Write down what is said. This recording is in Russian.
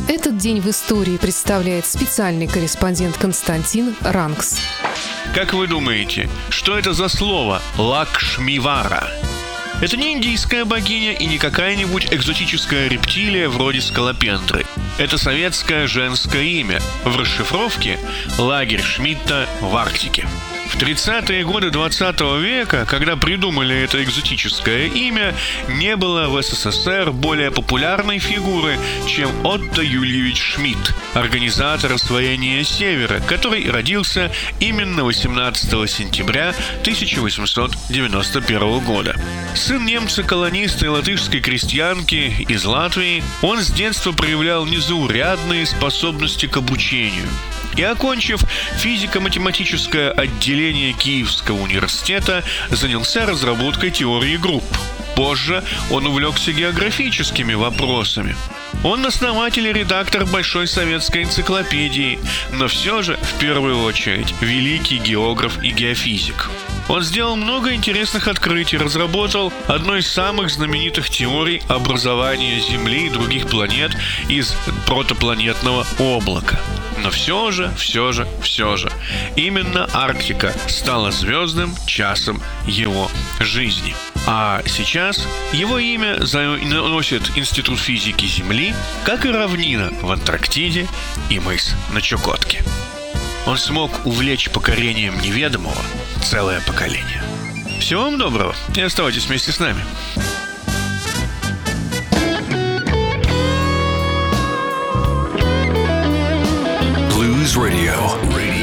Этот день в истории представляет специальный корреспондент Константин Ранкс. Как вы думаете, что это за слово Лакшмивара? Это не индийская богиня и не какая-нибудь экзотическая рептилия вроде скалопендры. Это советское женское имя, в расшифровке «Лагерь Шмидта в Арктике». В 30-е годы 20 века, когда придумали это экзотическое имя, не было в СССР более популярной фигуры, чем Отто Юльевич Шмидт, организатор освоения Севера, который родился именно 18 сентября 1891 года. Сын немца-колониста и латышской крестьянки из Латвии, он с детства проявлял незаурядные способности к обучению. И, окончив физико-математическое отделение Киевского университета, занялся разработкой теории групп. Позже он увлекся географическими вопросами. Он основатель и редактор Большой советской энциклопедии, но все же, в первую очередь, великий географ и геофизик. Он сделал много интересных открытий, разработал одну из самых знаменитых теорий образования Земли и других планет из протопланетного облака. Но все же, именно Арктика стала звездным часом его жизни. А сейчас его имя носит Институт физики Земли, как и равнина в Антарктиде и мыс на Чукотке. Он смог увлечь покорением неведомого целое поколение. Всего вам доброго и оставайтесь вместе с нами. Blues Radio.